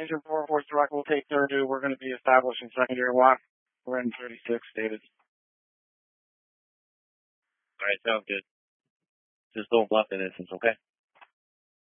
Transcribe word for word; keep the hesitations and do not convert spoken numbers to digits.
Engine four, four truck, we'll take thirty-two. We're going to be establishing secondary lock. We're in thirty-six, David. All right, sounds good. Just don't bluff in instance, okay?